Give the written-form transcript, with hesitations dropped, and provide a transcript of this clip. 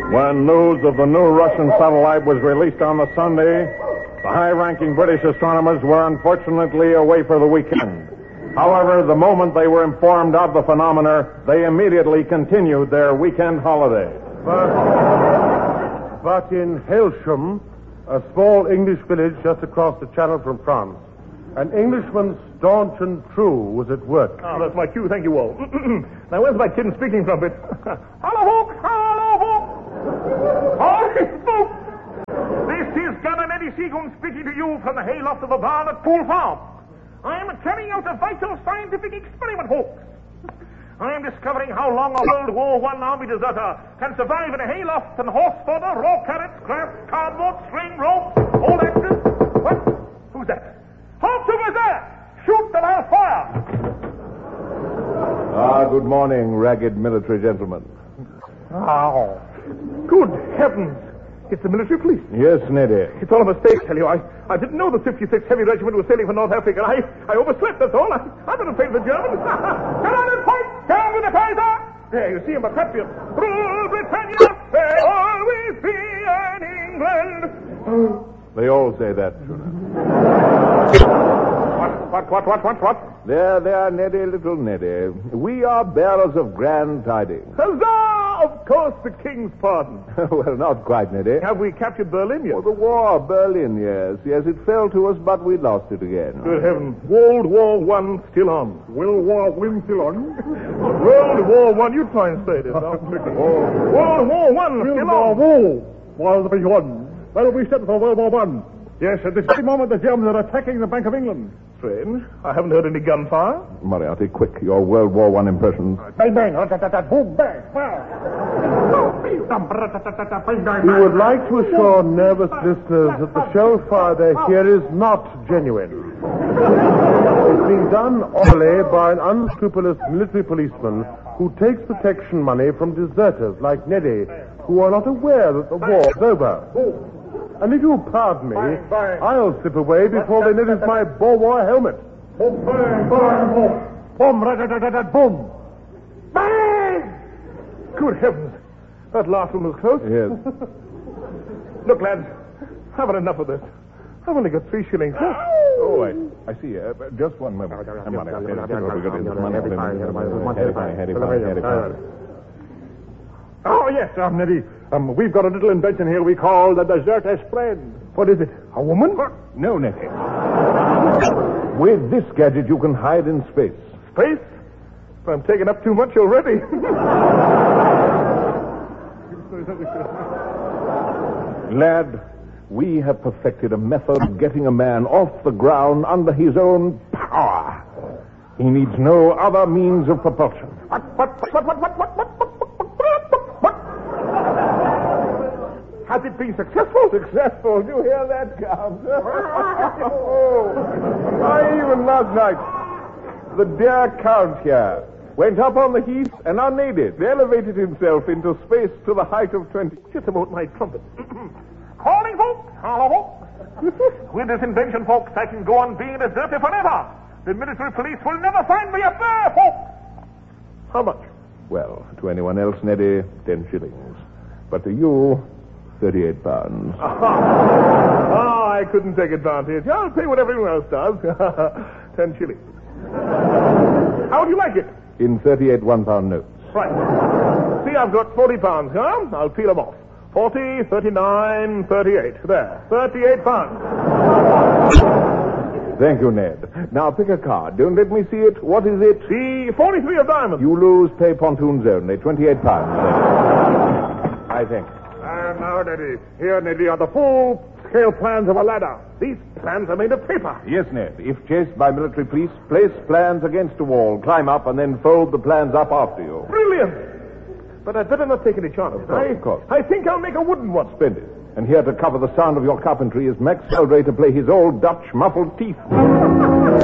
When news of the new Russian satellite was released on the Sunday, the high-ranking British astronomers were unfortunately away for the weekend. However, the moment they were informed of the phenomena, they immediately continued their weekend holiday. But in Hailsham, a small English village just across the channel from France, an Englishman staunch and true was at work. Oh, that's my cue. Thank you all. Now, where's my tin speaking trumpet? Hello, folks! Hello, folks! All right, folks! This is Gunner Eddie Seagoon speaking to you from the hayloft of a barn at Poole Farm. I am carrying out a vital scientific experiment, folks. I am discovering how long a World War I army deserter can survive in a hayloft and horse fodder, raw carrots, grass, cardboard, string, rope, old axes. What? Who's that? Halt over there! Shoot and I'll fire! Good morning, ragged military gentlemen. Oh, good heavens! It's the military police. Yes, Neddy. It's all a mistake, tell you. I didn't know the 56th Heavy Regiment was sailing for North Africa. I overslept, that's all. I've been afraid of the Germans. Come on and fight! Down with the Kaiser! There, you see him, a patriot. Rule Britannia, may always be in England. They all say that. What? There, Neddy, little Neddy. We are bearers of grand tidings. Huzzah! Of course, the King's pardon. Well, not quite, Neddy. Have we captured Berlin yet? Oh, the war, Berlin, yes. Yes, it fell to us, but we lost it again. Good heavens. World War I still on. World War I still on? World War I, you try and say this. World War I still on. World War I. Well, we set for World War I. Yes, at this very moment the Germans are attacking the Bank of England. Strange. I haven't heard any gunfire. Moriarty, quick, your World War I impressions. Bang, bang, boom, bang, We would like to assure nervous listeners that the shell fire they hear is not genuine. It's being done orally by an unscrupulous military policeman who takes protection money from deserters like Neddy, who are not aware that the war is over. And if you'll pardon me, I'll slip away before they notice my Boer War helmet. Boom, bang, bang, boom. Boom, boom. Bang! Good heavens. That last one was close. Yes. Look, lads, I've had enough of this. I've only got 3 shillings left. Oh, I see. Just one moment. Oh, yes, Neddy. We've got a little invention here we call the Desert Spread. What is it? A woman? No, Neddy. With this gadget, you can hide in space. Space? I'm taking up too much already. Lad, we have perfected a method of getting a man off the ground under his own power. He needs no other means of propulsion. What? Has it been successful? Successful? Do you hear that, Count? Even last night, the dear Count here went up on the heath and unaided elevated himself into space to the height of 20. Just about my trumpet. Calling, folks. Hello, folks. With this invention, folks, I can go on being a deserter forever. The military police will never find me up there, folks. How much? Well, to anyone else, Neddy, 10 shillings. But to you, 38 pounds. I couldn't take advantage. I'll pay what everyone else does. 10 shillings. How would you like it? In 38 £1 notes. Right. See, I've got 40 pounds, huh? I'll peel them off. 40, 39, 38. There. 38 pounds. Thank you, Ned. Now pick a card. Don't let me see it. What is it? The 43 of diamonds. You lose, pay pontoons only. 28 pounds. I think. And now, Neddy. Here, Neddy, are the full-scale plans of a ladder. These plans are made of paper. Yes, Ned. If chased by military police, place plans against a wall, climb up, and then fold the plans up after you. Brilliant! But I'd better not take any chances. Of course. I think I'll make a wooden one. Splendid. And here to cover the sound of your carpentry is Max Sheldrake to play his old Dutch muffled teeth.